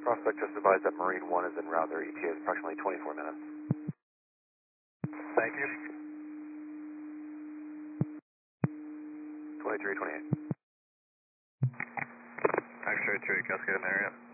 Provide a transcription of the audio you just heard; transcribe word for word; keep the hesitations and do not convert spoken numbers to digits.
Prospect just advised that Marine one is en route. Their E T A is approximately twenty-four minutes. Thank you. twenty-three twenty-eight. X-ray two, Cascade in area.